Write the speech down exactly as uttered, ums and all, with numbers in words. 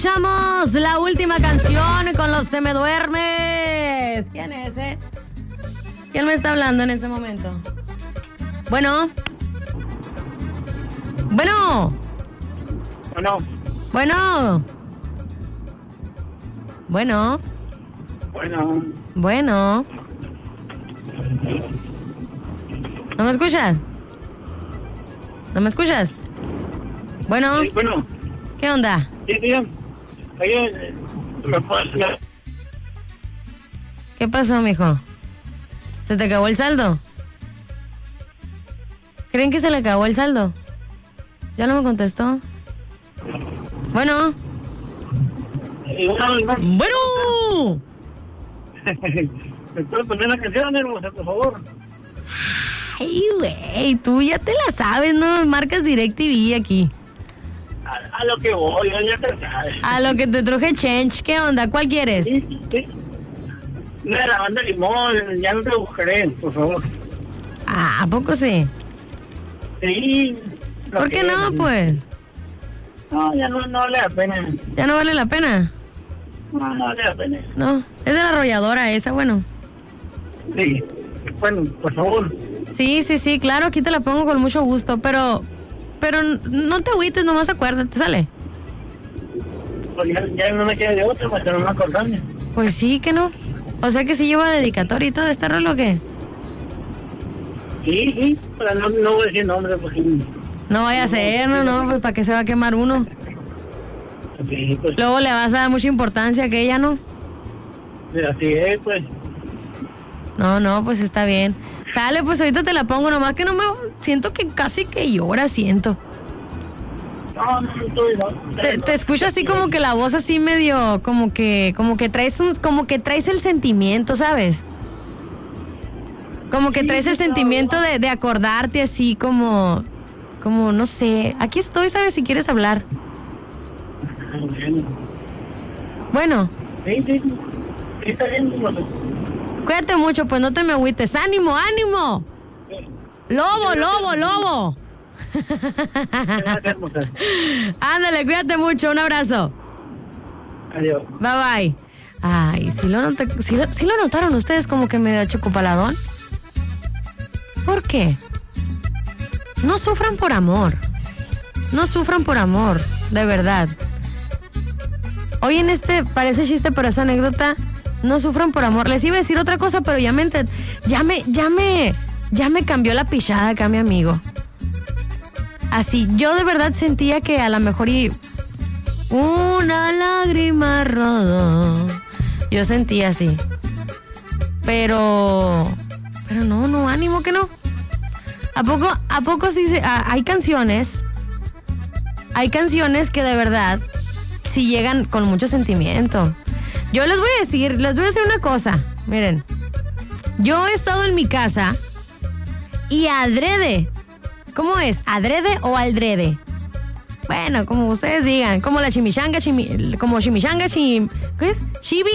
escuchamos la última canción con los Te Me Duermes. ¿Quién es, eh? ¿Quién me está hablando en este momento? Bueno. Bueno. Bueno. Bueno. Bueno. Bueno. Bueno. ¿No me escuchas? ¿No me escuchas? Bueno. Sí, bueno. ¿Qué onda? Sí, tío. Oye, ¿me puedes hablar? ¿Qué pasó, mijo? ¿Se te acabó el saldo? ¿Creen que se le acabó el saldo? Ya no me contestó. Bueno. Igual, ¿no? Bueno. ¿Me puedes poner la canción, hermosa, por favor? Ay, güey, tú ya te la sabes, ¿no? Marcas DirecTV aquí. A, a lo que voy, ya te sabes. A lo que te truje Change. ¿Qué onda? ¿Cuál quieres? Sí, sí. Mira, la banda Limón, ya no te buscaré, por favor. Ah, ¿a poco sí? Sí. ¿Por qué no, pues? No, ya no, no vale la pena. ¿Ya no vale la pena? No, no vale la pena. No, es de la arrolladora esa, bueno. Sí. Bueno, por favor. Sí, sí, sí, claro, aquí te la pongo con mucho gusto, pero... Pero no te agüites, nomás acuérdate, ¿sale? Pues ya, ya no me queda de otra, más que no me acordarme. Pues sí, que no. O sea que sí lleva dedicatoria y todo este rolo, ¿o qué? Sí, sí, pero no, no voy a decir nombre porque... No vaya a ser, no, no, pues para qué se va a quemar uno. Sí, pues, Luego le vas a dar mucha importancia a que ella, ¿no? así es, pues. No, no, pues está bien. Sale, pues ahorita te la pongo, nomás que no me... Siento que casi que llora, siento. No, no, no estoy... No, Te, te escucho así como que la voz así medio... Como que como que traes un, como que traes el sentimiento, ¿sabes? Como que traes el sentimiento de, de acordarte así como... Como, no sé. Aquí estoy, ¿sabes? Si quieres hablar. Bueno. Sí, sí, sí. Sí, está bien, hermosa. Cuídate mucho, pues no te me agüites. ¡Ánimo, ánimo! ¡Lobo, lobo, lobo! Gracias, hermosa. Ándale, cuídate mucho. Un abrazo. Adiós. Bye, bye. Ay, ¿sí lo, noté, sí, lo, ¿sí lo notaron ustedes como que medio chocopaladón? ¿Por qué? No sufran por amor. No sufran por amor, de verdad. Hoy en este, parece chiste, pero esa anécdota, no sufran por amor. Les iba a decir otra cosa, pero ya me, ya me, ya me, ya me cambió la pichada acá, mi amigo. Así, yo de verdad sentía que a lo mejor y una lágrima rodó. Yo sentía así. Pero, pero no, no, ánimo que no. ¿A poco, a poco sí se, a, hay canciones, hay canciones que de verdad sí llegan con mucho sentimiento? Yo les voy a decir, les voy a decir una cosa, miren, yo he estado en mi casa y adrede, ¿cómo es? ¿Adrede o aldrede? Bueno, como ustedes digan, como la chimichanga, chimi, como chimichanga, chim, ¿qué es? Chibi